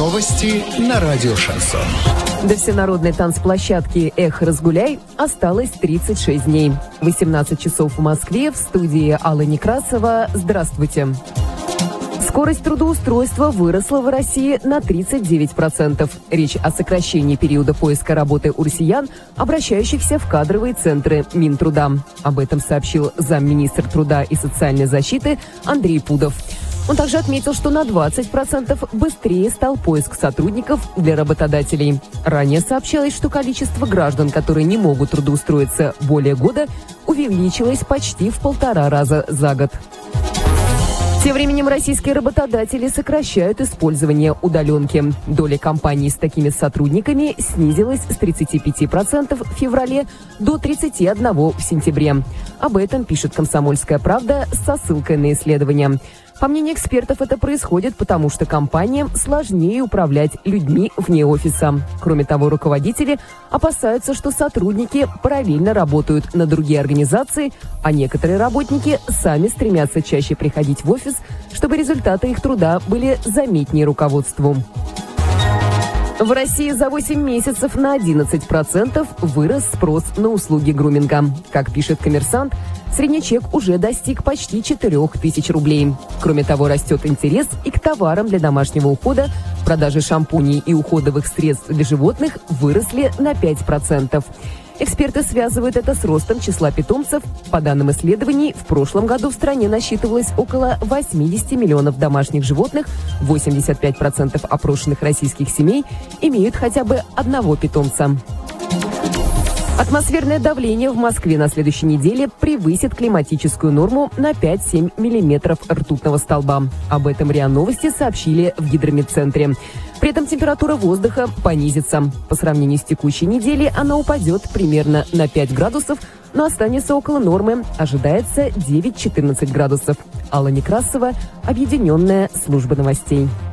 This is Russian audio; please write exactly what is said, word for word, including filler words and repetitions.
Новости на радио «Шансон». До всенародной танцплощадки «Эх, разгуляй» осталось тридцать шесть дней. восемнадцать часов в Москве, в студии Алла Некрасова. Здравствуйте. Скорость трудоустройства выросла в России на тридцать девять процентов. Речь о сокращении периода поиска работы у россиян, обращающихся в кадровые центры Минтруда. Об этом сообщил замминистра труда и социальной защиты Андрей Пудов. Он также отметил, что на двадцать процентов быстрее стал поиск сотрудников для работодателей. Ранее сообщалось, что количество граждан, которые не могут трудоустроиться более года, увеличилось почти в полтора раза за год. Тем временем российские работодатели сокращают использование удаленки. Доля компаний с такими сотрудниками снизилась с тридцати пяти процентов в феврале до тридцати одного процента в сентябре. Об этом пишет «Комсомольская правда» со ссылкой на исследование. По мнению экспертов, это происходит потому, что компаниям сложнее управлять людьми вне офиса. Кроме того, руководители опасаются, что сотрудники параллельно работают на другие организации, а некоторые работники сами стремятся чаще приходить в офис, чтобы результаты их труда были заметнее руководству. В России за восемь месяцев на одиннадцать процентов вырос спрос на услуги груминга. Как пишет «Коммерсант», средний чек уже достиг почти четырёх тысяч рублей. Кроме того, растет интерес и к товарам для домашнего ухода. Продажи шампуней и уходовых средств для животных выросли на пять процентов. Эксперты связывают это с ростом числа питомцев. По данным исследований, в прошлом году в стране насчитывалось около восьмидесяти миллионов домашних животных. восемьдесят пять процентов опрошенных российских семей имеют хотя бы одного питомца. Атмосферное давление в Москве на следующей неделе превысит климатическую норму на пять-семь миллиметров ртутного столба. Об этом РИА Новости сообщили в Гидрометцентре. При этом температура воздуха понизится. По сравнению с текущей неделей она упадет примерно на пять градусов, но останется около нормы. Ожидается девять-четырнадцать градусов. Алла Некрасова, Объединенная служба новостей.